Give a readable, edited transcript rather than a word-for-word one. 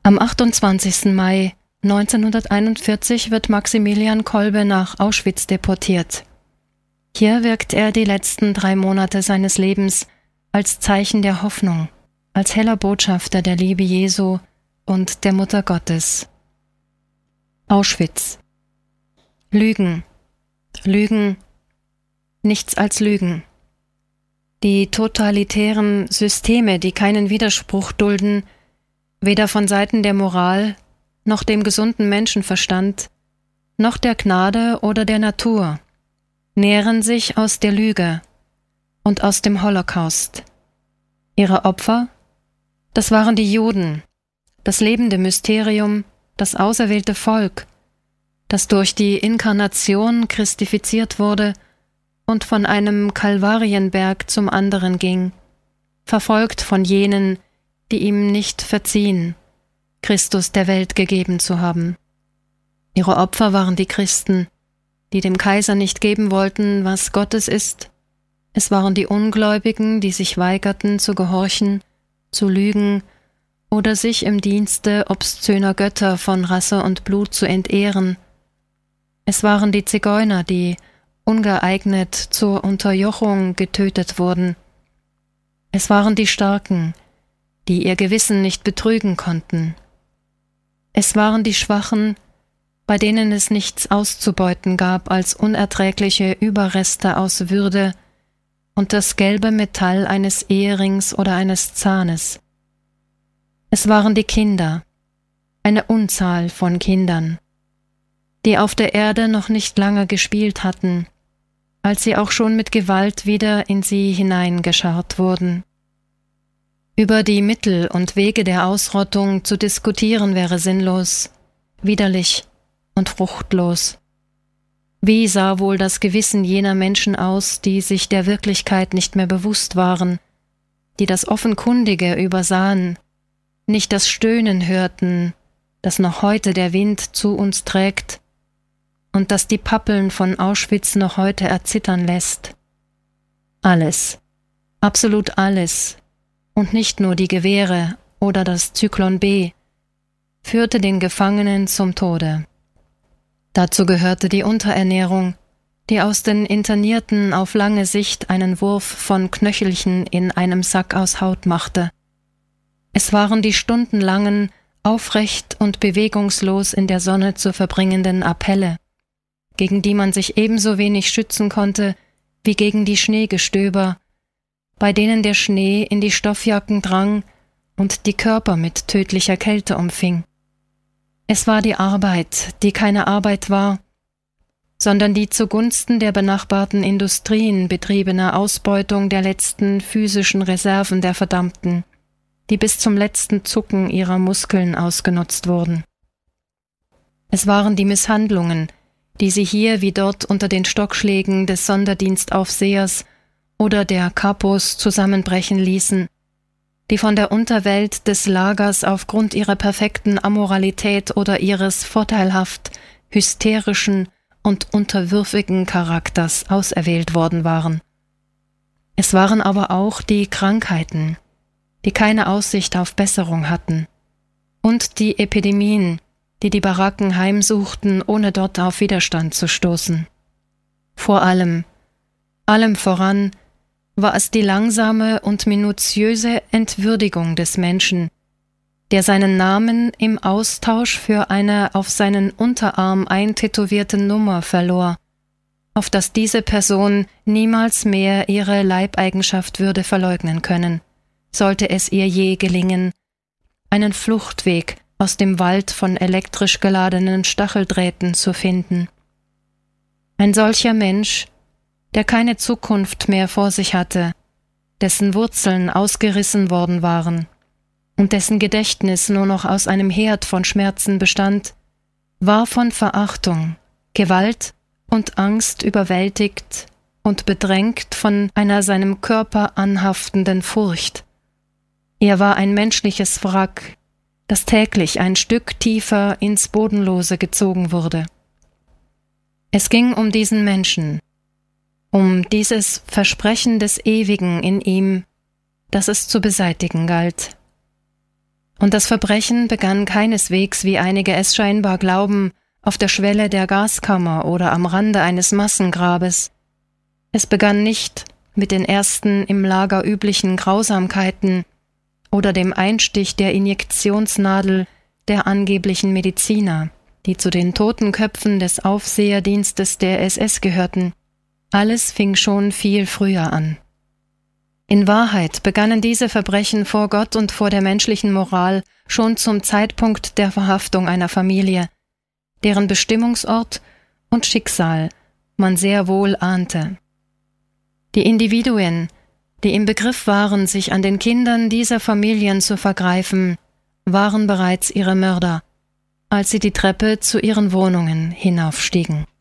Am 28. Mai 1941 wird Maximilian Kolbe nach Auschwitz deportiert. Hier wirkt er die letzten 3 Monate seines Lebens als Zeichen der Hoffnung, als heller Botschafter der Liebe Jesu und der Mutter Gottes. Auschwitz. Lügen, Lügen, nichts als Lügen. Die totalitären Systeme, die keinen Widerspruch dulden, weder von Seiten der Moral, noch dem gesunden Menschenverstand, noch der Gnade oder der Natur, nähren sich aus der Lüge und aus dem Holocaust. Ihre Opfer? Das waren die Juden, das lebende Mysterium, das auserwählte Volk, das durch die Inkarnation christifiziert wurde und von einem Kalvarienberg zum anderen ging, verfolgt von jenen, die ihm nicht verziehen, Christus der Welt gegeben zu haben. Ihre Opfer waren die Christen, die dem Kaiser nicht geben wollten, was Gottes ist. Es waren die Ungläubigen, die sich weigerten zu gehorchen, zu lügen oder sich im Dienste obszöner Götter von Rasse und Blut zu entehren. Es waren die Zigeuner, die ungeeignet zur Unterjochung getötet wurden. Es waren die Starken, die ihr Gewissen nicht betrügen konnten. Es waren die Schwachen, bei denen es nichts auszubeuten gab als unerträgliche Überreste aus Würde und das gelbe Metall eines Eherings oder eines Zahnes. Es waren die Kinder, eine Unzahl von Kindern, die auf der Erde noch nicht lange gespielt hatten, als sie auch schon mit Gewalt wieder in sie hineingescharrt wurden. Über die Mittel und Wege der Ausrottung zu diskutieren wäre sinnlos, widerlich und fruchtlos. Wie sah wohl das Gewissen jener Menschen aus, die sich der Wirklichkeit nicht mehr bewusst waren, die das Offenkundige übersahen, nicht das Stöhnen hörten, das noch heute der Wind zu uns trägt und das die Pappeln von Auschwitz noch heute erzittern lässt. Alles, absolut alles, und nicht nur die Gewehre oder das Zyklon B, führte den Gefangenen zum Tode. Dazu gehörte die Unterernährung, die aus den Internierten auf lange Sicht einen Wurf von Knöchelchen in einem Sack aus Haut machte. Es waren die stundenlangen, aufrecht und bewegungslos in der Sonne zu verbringenden Appelle, gegen die man sich ebenso wenig schützen konnte wie gegen die Schneegestöber, bei denen der Schnee in die Stoffjacken drang und die Körper mit tödlicher Kälte umfing. Es war die Arbeit, die keine Arbeit war, sondern die zugunsten der benachbarten Industrien betriebene Ausbeutung der letzten physischen Reserven der Verdammten, die bis zum letzten Zucken ihrer Muskeln ausgenutzt wurden. Es waren die Misshandlungen, die sie hier wie dort unter den Stockschlägen des Sonderdienstaufsehers oder der Kapos zusammenbrechen ließen, die von der Unterwelt des Lagers aufgrund ihrer perfekten Amoralität oder ihres vorteilhaft hysterischen und unterwürfigen Charakters auserwählt worden waren. Es waren aber auch die Krankheiten, die keine Aussicht auf Besserung hatten, und die Epidemien, die die Baracken heimsuchten, ohne dort auf Widerstand zu stoßen. Vor allem voran, war es die langsame und minutiöse Entwürdigung des Menschen, der seinen Namen im Austausch für eine auf seinen Unterarm eintätowierte Nummer verlor, auf dass diese Person niemals mehr ihre Leibeigenschaft würde verleugnen können, sollte es ihr je gelingen, einen Fluchtweg aus dem Wald von elektrisch geladenen Stacheldrähten zu finden. Ein solcher Mensch, der keine Zukunft mehr vor sich hatte, dessen Wurzeln ausgerissen worden waren und dessen Gedächtnis nur noch aus einem Herd von Schmerzen bestand, war von Verachtung, Gewalt und Angst überwältigt und bedrängt von einer seinem Körper anhaftenden Furcht. Er war ein menschliches Wrack, das täglich ein Stück tiefer ins Bodenlose gezogen wurde. Es ging um diesen Menschen, um dieses Versprechen des Ewigen in ihm, das es zu beseitigen galt. Und das Verbrechen begann keineswegs, wie einige es scheinbar glauben, auf der Schwelle der Gaskammer oder am Rande eines Massengrabes. Es begann nicht mit den ersten im Lager üblichen Grausamkeiten oder dem Einstich der Injektionsnadel der angeblichen Mediziner, die zu den toten Köpfen des Aufseherdienstes der SS gehörten. Alles fing schon viel früher an. In Wahrheit begannen diese Verbrechen vor Gott und vor der menschlichen Moral schon zum Zeitpunkt der Verhaftung einer Familie, deren Bestimmungsort und Schicksal man sehr wohl ahnte. Die Individuen, die im Begriff waren, sich an den Kindern dieser Familien zu vergreifen, waren bereits ihre Mörder, als sie die Treppe zu ihren Wohnungen hinaufstiegen.